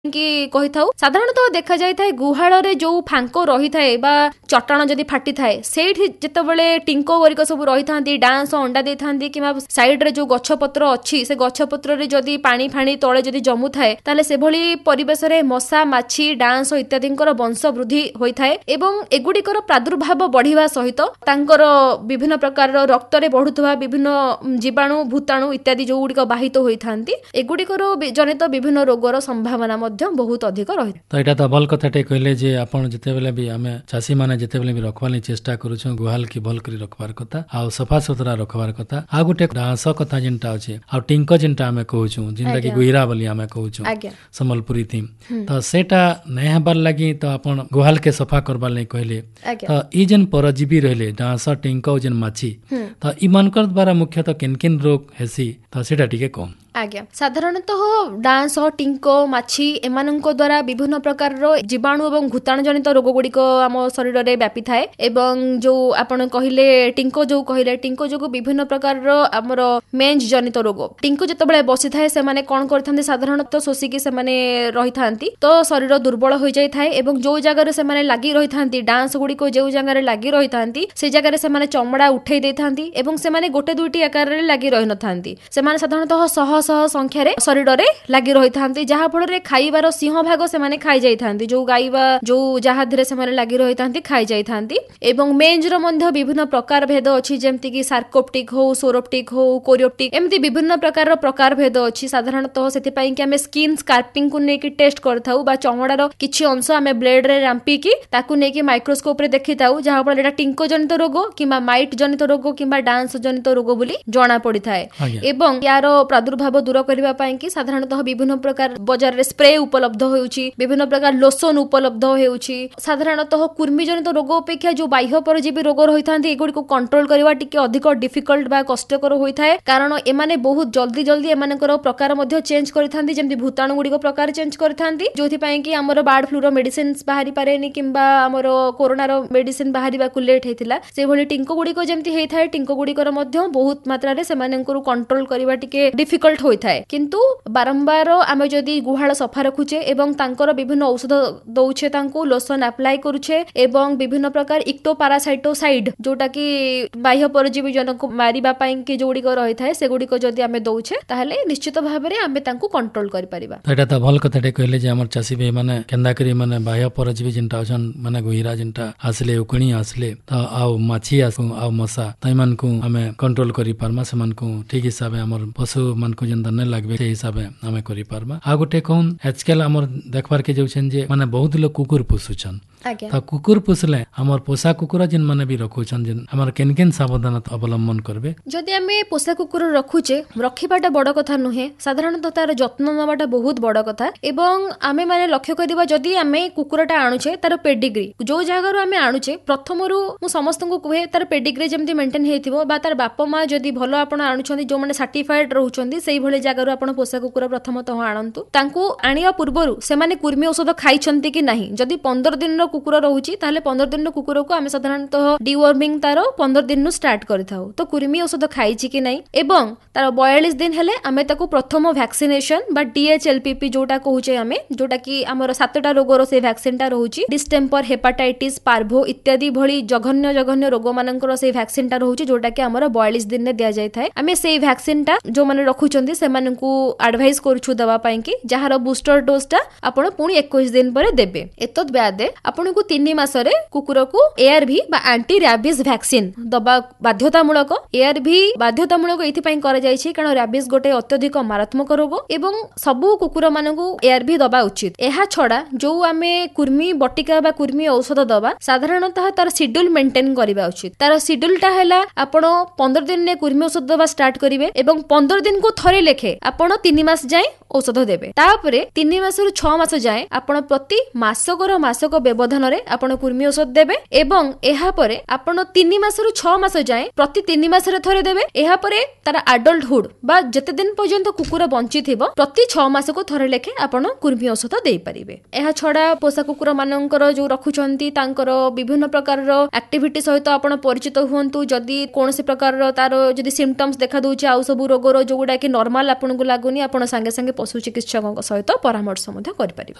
कि कही था साधारणतः देखा जाए गुहाल जो फांक रही थाए बा चटाण जदि फाटी थाए से जितेबाला टिंको वरिक सब रही था डांस अंडा दे था कि साइड रे जो गछपत्र अच्छी से गछपत्र जदि पानी फाणी तले जदि जमु थाए ताले से भली परिवेश रे मशा माछी डांस इत्यादि वंश वृद्धि होता है एवं एगुड़िकर प्रादुर्भाव बढ़िया सहित तांकर विभिन्न प्रकार रक्त रे बढ़ुवा विभिन्न जीवाणु भूताणु इत्यादि जो गुड़िक बाहित होता एगुड़िकर जनित विभिन्न रोगर संभावना बहुत अधिक रही। तो यहाँ तो भल कथाटे कहले जे आपण जितेबेले भी आम चाषी मैंने जितेबेले भी रखवार चेष्टा करूँ गुहाल की भल कर रखबार कथा आ सफा सुतरा रखबार कथा आ गोटे डांस कथा जिनटा अच्छे आ टिंक जिनटा आम कहूँ जिनटा कि गुहिरा बोली आम कहूँ संबलपुरी थीम तो सेटा नहीं हबार लगी तो आपण गुहाल के सफा करबार नहीं कहले तो ई जेन परजीवी रहिले डांस टिंक जेन माछी तो इमानकर द्वारा मुख्यतः किन किन रोग हेसी तो सेटा टिके कौन आज्ञा साधारणतः डांस टिंको माछी एमानंक द्वारा विभिन्न प्रकार जीवाणु और भूताणु जनित रोग गुड़िक आम शरीर में व्यापी थाए एवं जो आपण कहले टिंको जो कहले टिंको जो विभिन्न प्रकार आमर मेंज जनित रोग टिंको जितेबाला बसी थाए से माने कौन करथांती साधारणतः शोषिकी से माने रही थांती तो शरीर दुर्बल हो जाय थाए एवं जो जगह से माने लागी रही थांती डांस गुड़िक जो जगह लागी रही थांती से जगह से माने चमड़ा उठे दे थांती एवं से माने गोटे दुईटी आकार रे लागी रही न थांती से माने साधारणतः शह शह संख्यार शरीर में लगी रही था जहाँ फल खाइबार सिंह भाग से खाई जाती जो गाइबा जो जहाँ धीरे से लगी रही था खाई जाती एवं मेंजर विभिन्न प्रकार भेद अच्छी जमती कि सार्कोप्टिक हो सोरोप्टिक हो कोरियोप्टिक एमती विभिन्न प्रकार भेद अच्छी साधारणतः से स्किन स्कार्पिंग को लेकिन टेस्ट करथाउ चमड़ार किसी अंश आम ब्लेड रे रांपिकी ताकू लेकिन माइक्रोस्कोप रे देखी था जहाँ फल टिंको जनित रोग कि माइट जनित रोग कि डांस जनित रोग बोली जना पड़ी थाए एवं यार प्रादुर्भाव दूर करबा पई कि साधारणतः विभिन्न प्रकार बाजार रे स्प्रे उपलब्ध होउची विभिन्न प्रकार लोशन उपलब्ध होउची साधारणतः कुर्मी जनित रोग अपेक्षा जो बाह्य परजीवी रोग रही थांती एगुडी को कंट्रोल करबा टिके अधिक डिफिकल्ट बा कष्टकर होई थाए कारण एमाने बहुत जल्दी जल्दी एमानकर प्रकार मध्ये चेंज करिथांती जेमति भूताणु गुडी को प्रकार चेंज करिथांती जोथि पई कि हमर बर्ड फ्लू रो मेडिसिन्स बाहरी पारेनी किंबा हमर कोरोना रो मेडिसिन बाहरीबा को लेट हेतिला से भली टिंको गुडी को जेमति हेइ थाए टिंको गुडी कर मध्ये बहुत मात्रा रे सेमानकर कंट्रोल करबा टिके डिफिकल्ट होई थाए किंतु बारंबार आम जदि गुहाल सफा रखुचे एवं तांकर विभिन्न औषध दौछे तांको लोशन अप्लाई करूछे एवं विभिन्न प्रकार इक्टोपारासाइटोसाइड जोटा कि बाह्य परजीवी जनक मारिबा पई कि जोडी को रही थाए से गुडी को जदि आमे दौछे ताहले निश्चित भाव रे आमे तांको कंट्रोल करि परिबा। एटा त भल कथाटे कहले जे हमर चासी भाई माने केंदा करी माने बाह्य परजीवी जिनटा अछन माने गुहिरा जिनटा आसले उकणी आसले त आउ माछी आसु आउ मसा तैमान को आमे कंट्रोल करि पारमा समान को ठीक हिसाबे हमर पशु मान को जन न लागबे से हिसाबे आमे करि पारमा। आ गोटे कोन आजकल हमर देखबार के जाउछन जे माने बहुत लोग कुकुर पोसुछन तो कुकुर पोसले हमर पोसा कुकुर जिन माने भी रखुछन जिन हमर केन केन सावधानता अवलंबन करबे जदि आमे पोसा कुकुर रखुचे रखिबाटा बड़ कथा नुहे साधारणतः तार जत्न नबाटा बहुत बड़ कथा एवं आमे माने लक्ष्य करबा जदि आमे कुकुरटा आनुछे तार पेडिग्री जो जगह आमे आनुछे प्रथमरु मु समस्त को कहे तार पेडिग्री जेमति मेंटेन हेथिबो बा तार बापा मां जदि भलो आपण आनुछन्ती जो माने सर्टिफाइड रहउछन्ती सेही भले जगह आपण पोसा कुकुर प्रथमतः आणंतु तांको आनिया पूर्वरु से माने कुर्मी औषध खाइछन्ती कि नाही जदि 15 दिन कुकुर रहुची ताहले 15 दिन कुकुर को आमे साधारणतः डिवर्मिंग तार 15 दिन स्टार्ट करिथाउ तो कुर्मी औषध खाइछि कि नाही एवं तार 42 दिन हेले आमे ताको प्रथम वैक्सीनेशन बा DHLPP जोटा कहूचे आमे जोटा कि हमर 7टा रोगर से वैक्सीनटा रहउची डिस्टेम्पर हेपाटाइटिस पार्भो इत्यादि भली जघन्य जघन्य रोग मानकर से वैक्सीनटा रहउची जोटा कि हमर 42 दिन ने दिया जाय थाए आमे सेही वैक्सीनटा जो माने रखुचंती से मानकू एडवाइस करूछु दवा पई कि जहार बूस्टर डोजटा आपण पुनी 21 दिन परे देबे एतद ब्यादे आपण को 3 मासरे कुकुर को ARV बा एंटी रैबिस वैक्सीन दबा बाध्यतामूलक ARV बाध्यतामूलक एथि पई करा जाय छी कारण रैबिस गोटे अत्यधिक मारात्मक रोग एवं सबु कुकुर मानकू ARV दबा उचित एहा छडा जो आमे कुर्मी बटिका बा कुर्मी औषध दबा साधारणतः तार शेड्यूल मेंटेन करबा उचित तार शेड्यूलटा हैला आपण 15 दिन ने कुर्मी औषध दबा स्टार्ट करिवे एवं 15 दिन को थरे लेखे आपण 3 मास जाय औषध देबे तापरे 3 मासरु 6 मास जाय आपण प्रति मासकर मासक व्यवधान रे आपण कुर्मी औषध देबे एवं एहा परे आपण 3 मासरु 6 मास जाय प्रति 3 मास रे थरे देबे एहा परे तार एडल्टहुड बा जते दिन पर्यंत कुकुर बंची थिबो प्रति 6 मास को थरे लेखे आपण कुर्मी औषध देई परिबे एहा छडा पोसा कुकुर मानकर जो रखुचंती तांकर विभिन्न प्रकार रो एक्टिविटी सहित आपण परिचित हुंतु जदी कोनोसी प्रकार रो तार जदी सिम्पटम्स देखा दोची आ सब रोग रो जो गुडा कि नॉर्मल ନର୍ମାଲ ଆପଣଙ୍କୁ ଲାଗୁନି ଆପଣ ସାଙ୍ଗେ ସାଙ୍ଗେ ପଶୁ ଚିକିତ୍ସକଙ୍କ ସହିତ ପରାମର୍ଶ ମଧ୍ୟ କରିପାରିବେ।